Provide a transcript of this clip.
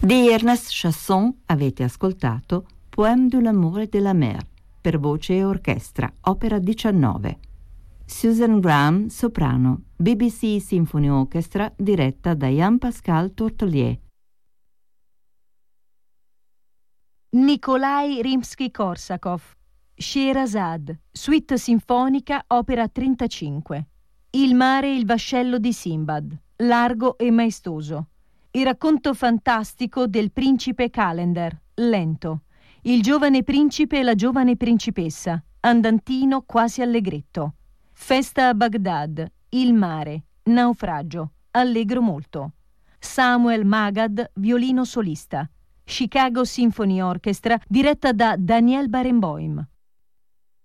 Di Ernest Chasson avete ascoltato Poème de l'amour et de la mer per voce e orchestra, opera 19. Susan Graham, soprano, BBC Symphony Orchestra, diretta da Jean-Pascal Tortolier. Nikolai Rimsky-Korsakov, Scheherazade, suite sinfonica, opera 35. Il mare e il vascello di Sinbad, largo e maestoso. Il racconto fantastico del principe Calender, lento. Il giovane principe e la giovane principessa, andantino quasi allegretto. Festa a Baghdad, il mare, naufragio, allegro molto. Samuel Magad, violino solista. Chicago Symphony Orchestra, diretta da Daniel Barenboim.